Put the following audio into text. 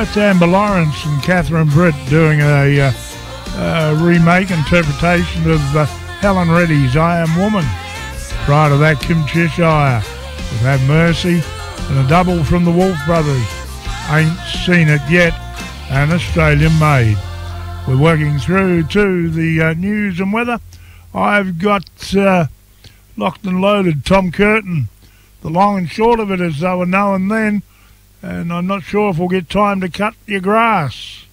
That's Amber Lawrence and Catherine Britt doing a remake interpretation of Helen Reddy's I Am Woman. Prior to that, Kim Cheshire with Have Mercy, and a double from the Wolf Brothers, Ain't Seen It Yet, and Australian Made. We're working through to the news and weather. I've got locked and loaded Tom Curtin. The long and short of it is they were now and then, and I'm not sure if we'll get time to cut your grass.